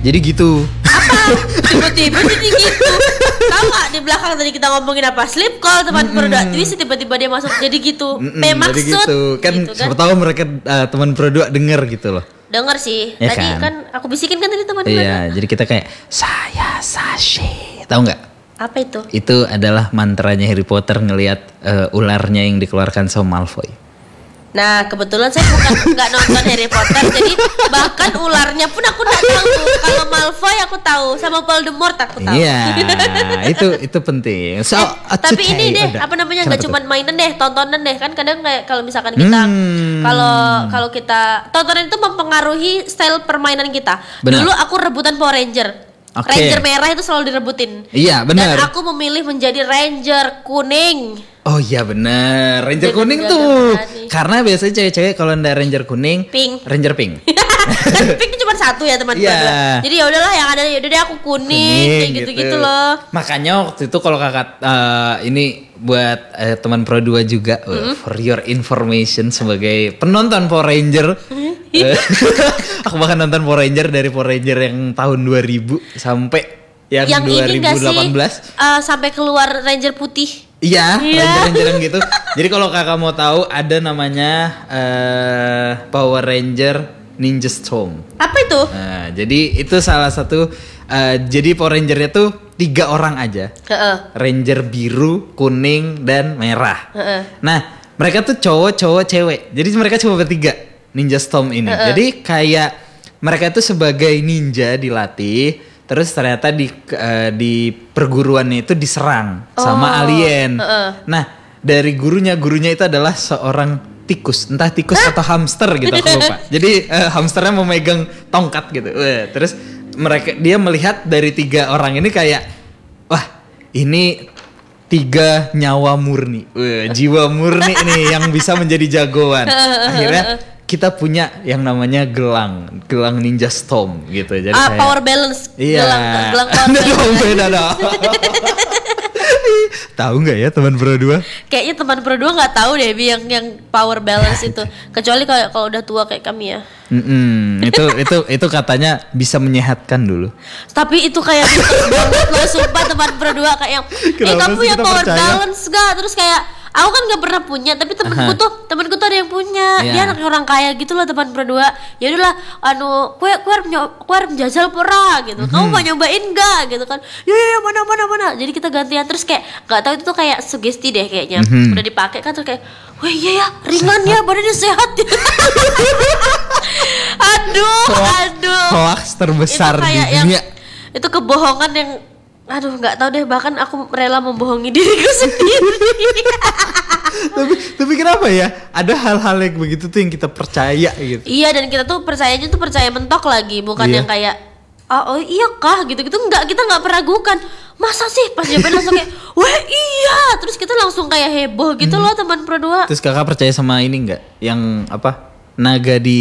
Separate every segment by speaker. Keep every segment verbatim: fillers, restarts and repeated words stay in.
Speaker 1: Jadi gitu.
Speaker 2: Apa? Tiba-tiba jadi gitu. Tahu nggak di belakang tadi kita ngomongin apa? Sleep call teman produk. Jadi tiba-tiba dia masuk jadi gitu. P-maksud.
Speaker 1: Jadi gitu. Kan gitu, siapa tahu mereka uh, teman produk denger gitu loh.
Speaker 2: Dengar sih.
Speaker 1: Ya
Speaker 2: tadi
Speaker 1: kan?
Speaker 2: kan aku bisikin kan tadi teman
Speaker 1: Iya,
Speaker 2: produk.
Speaker 1: jadi kita kayak saya Sashi. Tahu nggak?
Speaker 2: Apa itu?
Speaker 1: Itu adalah mantranya Harry Potter ngelihat uh, ularnya yang dikeluarkan sama Malfoy.
Speaker 2: Nah kebetulan saya bukan nggak nonton Harry Potter, jadi bahkan ularnya pun aku nggak tahu. Kalau Malfoy aku tahu, sama Voldemort aku tahu.
Speaker 1: Iya, itu itu penting. So,
Speaker 2: eh, tapi
Speaker 1: okay,
Speaker 2: ini deh,
Speaker 1: udah.
Speaker 2: apa namanya, nggak cuma
Speaker 1: Kenapa
Speaker 2: mainan deh, tontonan deh. Kan kadang kayak kalau misalkan kita, kalau
Speaker 1: Hmm.
Speaker 2: kalau kita tontonan itu mempengaruhi style permainan kita.
Speaker 1: Benar.
Speaker 2: Dulu aku rebutan Power Ranger.
Speaker 1: Oke.
Speaker 2: Ranger merah itu selalu direbutin.
Speaker 1: Iya, benar.
Speaker 2: Dan aku memilih menjadi Ranger kuning.
Speaker 1: Oh iya benar, Ranger
Speaker 2: Jadi
Speaker 1: kuning
Speaker 2: nggak
Speaker 1: tuh.
Speaker 2: ada berani.
Speaker 1: Karena biasanya cewek-cewek kalau ndak Ranger kuning,
Speaker 2: Pink.
Speaker 1: Ranger pink.
Speaker 2: Kan pink cuma satu ya teman
Speaker 1: Iya.
Speaker 2: berdua. Jadi ya udahlah yang ada ya udah deh aku kuning, kayak gitu-gitu loh.
Speaker 1: Makanya waktu itu kalau kakak uh, ini buat uh, teman Pro dua juga, uh, for your information sebagai penonton Power Ranger. uh, aku bahkan nonton Power Ranger dari Power Ranger yang tahun dua ribu sampai yang,
Speaker 2: Yang
Speaker 1: dua
Speaker 2: ini
Speaker 1: ribu
Speaker 2: enggak sih
Speaker 1: delapan belas.
Speaker 2: uh, sampai keluar Ranger putih.
Speaker 1: Iya,
Speaker 2: Iya.
Speaker 1: Ranger-Ranger yang gitu. Jadi kalau kakak mau tahu ada namanya uh, Power Ranger Ninja Storm.
Speaker 2: Apa itu?
Speaker 1: Nah, jadi itu salah satu. Uh, jadi Power Ranger-nya tuh tiga orang aja.
Speaker 2: Heeh.
Speaker 1: Ranger biru, kuning, dan merah.
Speaker 2: Heeh.
Speaker 1: Nah, mereka tuh cowok, cowok, cewek. Jadi mereka cuma bertiga Ninja Storm ini.
Speaker 2: Heeh.
Speaker 1: Jadi kayak mereka tuh sebagai ninja dilatih. Terus ternyata di uh, di perguruannya itu diserang
Speaker 2: Oh,
Speaker 1: sama alien.
Speaker 2: uh-uh.
Speaker 1: Nah, dari gurunya, gurunya itu adalah seorang tikus, entah tikus atau hamster gitu aku lupa. Jadi uh, hamsternya memegang tongkat gitu. Wah, terus mereka dia melihat dari tiga orang ini kayak, wah ini tiga nyawa murni, wah, jiwa murni nih yang bisa menjadi jagoan. Akhirnya kita punya yang namanya gelang, gelang Ninja Storm gitu. Jadi
Speaker 2: Ah,
Speaker 1: kayak,
Speaker 2: power balance.
Speaker 1: iya.
Speaker 2: Gelang, gelang power
Speaker 1: Ada dong,
Speaker 2: balance.
Speaker 1: beda dong. Tahu nggak ya teman Pro dua?
Speaker 2: Kayaknya teman Pro dua nggak tahu deh Bi, yang yang power balance itu. Kecuali kalau kalau udah tua kayak kami ya.
Speaker 1: Mm-mm, itu itu itu katanya bisa menyehatkan dulu.
Speaker 2: Tapi itu kayak betul banget loh, sumpah teman Pro dua kayak yang, eh
Speaker 1: Kenapa
Speaker 2: kamu
Speaker 1: sih
Speaker 2: punya
Speaker 1: kita
Speaker 2: power
Speaker 1: percaya?
Speaker 2: balance gak? Terus kayak aku kan gak pernah punya, tapi temanku
Speaker 1: Aha.
Speaker 2: tuh temanku tuh ada yang punya.
Speaker 1: Iya.
Speaker 2: Dia anak orang kaya gitu loh teman Pro dua. Ya udahlah, anu kue kue harus nyo- kue harus menjajal pura gitu. Kamu mau nyobain gak gitu kan? Ya ya ya, mana mana mana. Jadi kita gantian terus kayak gak tahu itu tuh kayak sugesti deh kayaknya.
Speaker 1: Mhm.
Speaker 2: Udah dipakai kan terus kayak, wah iya ya ringan ya badannya sehat. aduh aduh.
Speaker 1: Hoax terbesar
Speaker 2: Itu
Speaker 1: di
Speaker 2: kayak yang-
Speaker 1: dunia.
Speaker 2: Itu kebohongan yang aduh nggak tahu deh, bahkan aku rela membohongi diriku sendiri.
Speaker 1: tapi tapi kenapa ya? Ada hal-hal yang begitu tuh yang kita percaya gitu.
Speaker 2: Iya, dan kita tuh percayanya tuh percaya mentok lagi, bukan
Speaker 1: Iya.
Speaker 2: yang kayak oh, oh iya kah gitu-gitu, nggak, kita nggak meragukan. Masa sih pas jawaban langsung kayak wah iya, terus kita langsung kayak heboh gitu loh teman Pro dua.
Speaker 1: Terus kakak percaya sama ini nggak? Yang apa? Naga di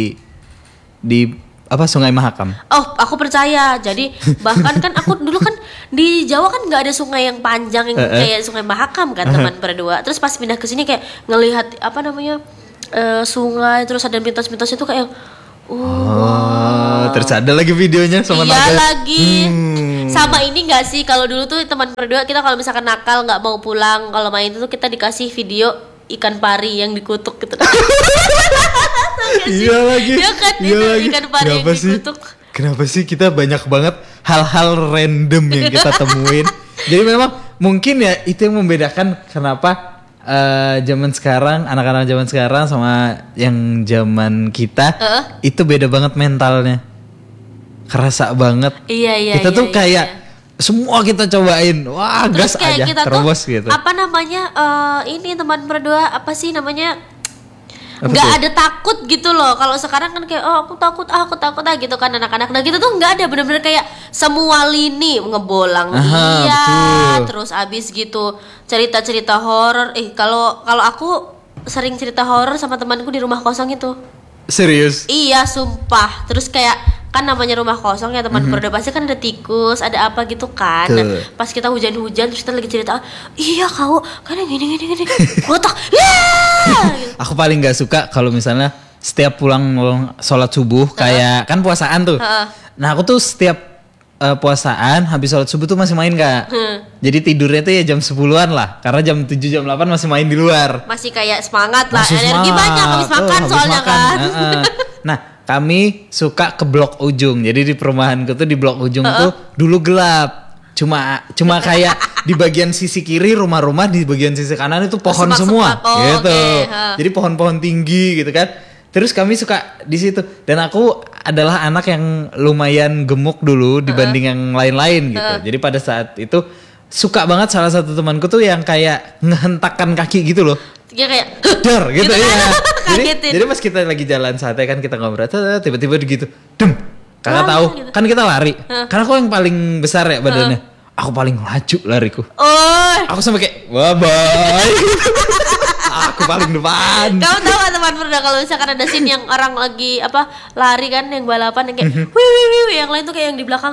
Speaker 1: di apa Sungai Mahakam?
Speaker 2: Oh, aku percaya. Jadi bahkan kan aku dulu kan di Jawa kan nggak ada sungai yang panjang yang
Speaker 1: Eh, eh.
Speaker 2: kayak Sungai Mahakam kan teman berdua. Terus pas pindah ke sini kayak ngelihat apa namanya eh, sungai, terus ada mitos-mitos itu kayak oh,
Speaker 1: Oh, terus ada lagi videonya sama
Speaker 2: iya
Speaker 1: naga.
Speaker 2: lagi.
Speaker 1: Hmm.
Speaker 2: Sama ini nggak sih, kalau dulu tuh teman berdua kita kalau misalkan nakal nggak mau pulang, kalau main itu tuh kita dikasih video ikan pari yang dikutuk gitu. Tahu nggak sih?
Speaker 1: Iya lagi.
Speaker 2: Iya kan,
Speaker 1: Iya
Speaker 2: itu
Speaker 1: lagi.
Speaker 2: ikan pari yang
Speaker 1: Kenapa sih?
Speaker 2: dikutuk.
Speaker 1: Kenapa sih kita banyak banget hal-hal random yang kita temuin? Jadi memang mungkin ya itu yang membedakan kenapa eh, zaman sekarang, anak-anak zaman sekarang sama yang zaman kita
Speaker 2: Heeh.
Speaker 1: itu beda banget mentalnya. Kerasa banget.
Speaker 2: Iya iya.
Speaker 1: kita
Speaker 2: iya,
Speaker 1: tuh
Speaker 2: iya,
Speaker 1: kayak
Speaker 2: iya.
Speaker 1: semua kita cobain. Wah,
Speaker 2: Terus
Speaker 1: gas
Speaker 2: kayak
Speaker 1: aja
Speaker 2: kita
Speaker 1: terobos
Speaker 2: tuh
Speaker 1: gitu.
Speaker 2: apa namanya eh, ini teman berdua apa sih namanya,
Speaker 1: Apa
Speaker 2: nggak
Speaker 1: tuh?
Speaker 2: ada takut gitu loh. Kalau sekarang kan kayak oh aku takut ah aku takut ah gitu kan anak-anak. Nah gitu tuh nggak ada, bener-bener kayak semua lini ngebolang.
Speaker 1: Aha,
Speaker 2: Iya
Speaker 1: betul.
Speaker 2: terus abis gitu cerita-cerita horor. Eh kalau kalau aku sering cerita horor sama temanku di rumah kosong itu.
Speaker 1: Serius?
Speaker 2: Iya sumpah. Terus kayak kan namanya rumah kosong ya teman berdua, pasti kan ada tikus, ada apa gitu kan. Nah,
Speaker 1: Tuh.
Speaker 2: pas kita hujan-hujan terus kita lagi cerita, iya kau kan yang gini gini gini, kotak, ya. Gitu.
Speaker 1: Aku paling nggak suka kalau misalnya setiap pulang sholat subuh kayak kan puasaan tuh.
Speaker 2: Heeh.
Speaker 1: Nah aku tuh setiap uh, puasaan habis sholat subuh tuh masih main Kak.
Speaker 2: Hmm.
Speaker 1: Jadi tidurnya tuh ya jam sepuluhan lah. Karena jam tujuh jam delapan masih main di luar.
Speaker 2: Masih kayak semangat lah,
Speaker 1: Masih
Speaker 2: energi
Speaker 1: semangat.
Speaker 2: banyak habis
Speaker 1: Tuh,
Speaker 2: makan
Speaker 1: habis
Speaker 2: soalnya
Speaker 1: makan.
Speaker 2: kan.
Speaker 1: Heeh. Nah kami suka ke blok ujung. Jadi di perumahanku tuh di blok ujung tuh dulu gelap. Cuma cuma kayak di bagian sisi kiri rumah-rumah, di bagian sisi kanan itu pohon
Speaker 2: Semak-semak.
Speaker 1: semua
Speaker 2: Oh,
Speaker 1: gitu.
Speaker 2: okay. Ha.
Speaker 1: Jadi pohon-pohon tinggi gitu kan. Terus kami suka di situ dan aku adalah anak yang lumayan gemuk dulu dibanding yang lain-lain gitu. Jadi pada saat itu suka banget salah satu temanku tuh yang kayak ngehentakkan kaki gitu loh.
Speaker 2: Dia kayak
Speaker 1: Dar gitu,
Speaker 2: Gitu kan?
Speaker 1: ya. Jadi,
Speaker 2: Kagetin.
Speaker 1: jadi pas kita lagi jalan santai kan kita ngobrol tuh, tiba-tiba gitu. Dem. Kakak
Speaker 2: Lama
Speaker 1: tahu
Speaker 2: gitu.
Speaker 1: kan kita lari. Karena aku yang paling besar ya badannya. Aku paling laju lariku.
Speaker 2: oh,
Speaker 1: Aku sampai kayak bye bye. Aku paling depan.
Speaker 2: kamu tahu gak teman Perda kalau misalkan ada scene yang orang lagi apa lari kan yang balapan yang kayak wih wih wih wih, yang lain tuh kayak yang di belakang.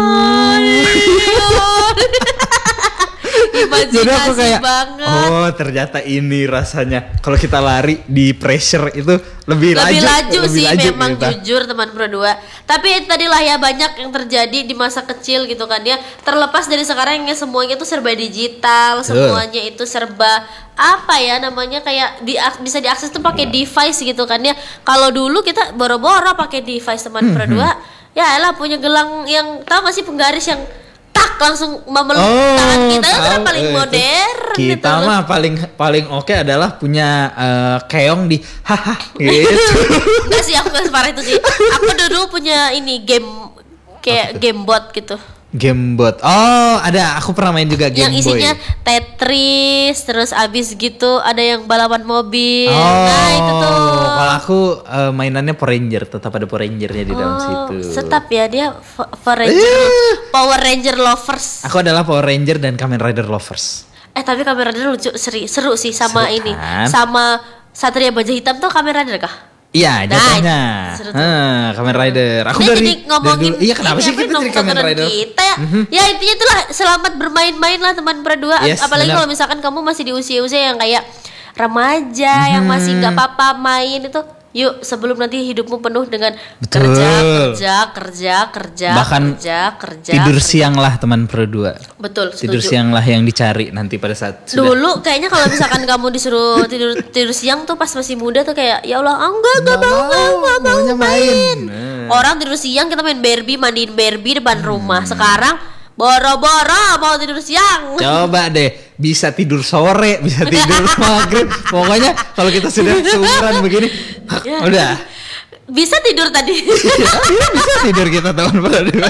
Speaker 1: Jadi aku
Speaker 2: Imajinasi
Speaker 1: kayak
Speaker 2: banget.
Speaker 1: oh ternyata ini rasanya kalau kita lari di pressure itu lebih,
Speaker 2: lebih
Speaker 1: laju,
Speaker 2: laju
Speaker 1: lebih
Speaker 2: sih
Speaker 1: laju
Speaker 2: memang
Speaker 1: kita.
Speaker 2: jujur teman Pro dua. Tapi itu tadi lah ya banyak yang terjadi di masa kecil gitu kan ya. Terlepas dari sekarang yang semuanya itu serba digital, semuanya itu serba apa ya namanya kayak di, bisa diakses tuh pakai device gitu kan ya. Kalau dulu kita boro-boro pakai device teman Pro dua, ya elah punya gelang yang tahu gak sih penggaris yang tak langsung memeluk
Speaker 1: Oh,
Speaker 2: tangan kita kan
Speaker 1: tahu,
Speaker 2: paling
Speaker 1: eh, itu.
Speaker 2: modern
Speaker 1: Kita
Speaker 2: gitu loh.
Speaker 1: mah paling paling oke adalah punya eh, keong di haha gitu.
Speaker 2: Enggak sih aku gak separah itu sih. Aku dulu punya ini game kayak game bot gitu.
Speaker 1: Gamebot. Oh, ada. Aku pernah main juga Game
Speaker 2: Yang
Speaker 1: Boy.
Speaker 2: isinya Tetris, terus abis gitu ada yang balapan mobil.
Speaker 1: Oh,
Speaker 2: Nah, itu tuh.
Speaker 1: kalau aku eh, mainannya Power Ranger, tetap ada Power Rangernya di dalam
Speaker 2: Oh,
Speaker 1: situ.
Speaker 2: Tetap ya dia F- Power Ranger,
Speaker 1: Eh.
Speaker 2: Power Ranger lovers.
Speaker 1: Aku adalah Power Ranger dan Kamen Rider lovers.
Speaker 2: Eh tapi Kamen Rider lucu, seri, seru sih sama
Speaker 1: Seru
Speaker 2: ini.
Speaker 1: kan?
Speaker 2: Sama Satria Baja Hitam tuh Kamen Rider kah?
Speaker 1: Iya,
Speaker 2: Nah,
Speaker 1: jatuhnya.
Speaker 2: seru tuh.
Speaker 1: Hah, Kamen Rider. Aku
Speaker 2: Ini
Speaker 1: dari,
Speaker 2: jadi ngomongin
Speaker 1: dari dulu. Iya, kenapa
Speaker 2: ini
Speaker 1: sih
Speaker 2: apa,
Speaker 1: kita jadi Kamen
Speaker 2: tontonan
Speaker 1: Rider? Mhm.
Speaker 2: kita ya. Ya intinya itulah selamat bermain-main lah teman berdua.
Speaker 1: Yes,
Speaker 2: Apalagi
Speaker 1: benar.
Speaker 2: kalau misalkan kamu masih di usia-usia yang kayak remaja yang
Speaker 1: Mhm.
Speaker 2: masih nggak apa-apa main itu. Yuk sebelum nanti hidupmu penuh dengan
Speaker 1: Betul.
Speaker 2: kerja, kerja, kerja, kerja,
Speaker 1: Bahkan
Speaker 2: kerja, kerja.
Speaker 1: Tidur
Speaker 2: kerja.
Speaker 1: siang lah teman Pro dua.
Speaker 2: Betul,
Speaker 1: Tidur
Speaker 2: setuju.
Speaker 1: siang lah yang dicari nanti pada saat sudah.
Speaker 2: Dulu kayaknya kalau misalkan kamu disuruh tidur tidur siang tuh pas masih muda tuh kayak ya Allah ah, enggak enggak mau enggak mau, enggak mau
Speaker 1: maunya
Speaker 2: main.
Speaker 1: Nah.
Speaker 2: Orang tidur siang kita main Barbie, mandiin Barbie depan rumah. Sekarang boro-boro mau tidur siang.
Speaker 1: Coba deh, bisa tidur sore, bisa tidur maghrib. Pokoknya kalau kita sudah seumuran begini,
Speaker 2: Ya.
Speaker 1: udah.
Speaker 2: Bisa tidur tadi.
Speaker 1: Ya, ya, bisa tidur kita teman Pro dua.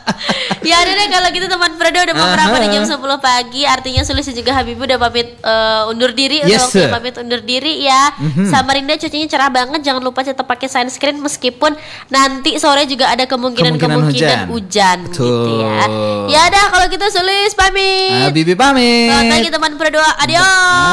Speaker 2: Ya udah deh kalau gitu teman Fredo udah mau
Speaker 1: Aha.
Speaker 2: berapa nih jam sepuluh pagi. Artinya Sulis dan juga Habibie udah pamit eh, undur diri.
Speaker 1: Yes,
Speaker 2: Udah waktunya
Speaker 1: sir.
Speaker 2: pamit undur diri ya. Samarinda cuacanya cerah banget. Jangan lupa tetap pakai sunscreen meskipun nanti sore juga ada kemungkinan-kemungkinan
Speaker 1: Kemungkinan
Speaker 2: hujan,
Speaker 1: hujan.
Speaker 2: gitu ya.
Speaker 1: Betul.
Speaker 2: Ya udah kalau gitu Sulis pamit.
Speaker 1: Habibie pamit.
Speaker 2: Selamat pagi teman Fredo. Adios.